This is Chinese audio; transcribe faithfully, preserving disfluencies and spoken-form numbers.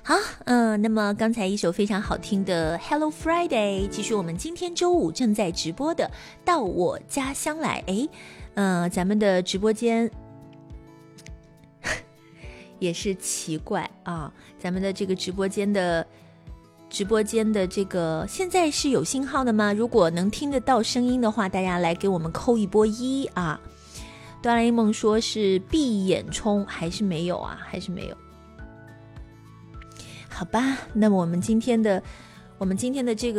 好，嗯，那么刚才一首非常好听的 Hello Friday， 继续我们今天周五正在直播的到我家乡来。诶，呃，咱们的直播间也是奇怪啊，咱们的这个直播间的直播间的这个现在是有信号的吗？如果能听得到声音的话，大家来给我们扣一波一啊。哆啦 A 梦说是闭眼冲，还是没有啊？还是没有？好吧，那么我们今天的我们今天的这个